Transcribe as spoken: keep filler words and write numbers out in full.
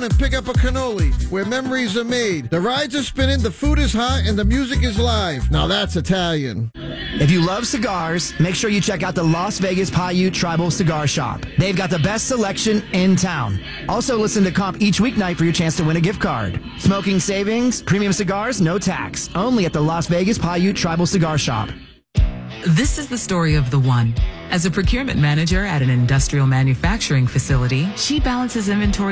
and pick up a cannoli where memories are made. The rides are spinning, the food is hot, and the music is live. Now that's Italian. If you love cigars, make sure you check out the Las Vegas Paiute Tribal Cigar Shop. They've got the best selection in town. Also, listen to Comp each weeknight for your chance to win a gift card. Smoking savings, premium cigars, no tax. Only at the Las Vegas Paiute Tribal Cigar Shop. This is the story of the one. As a procurement manager at an industrial manufacturing facility, she balances inventory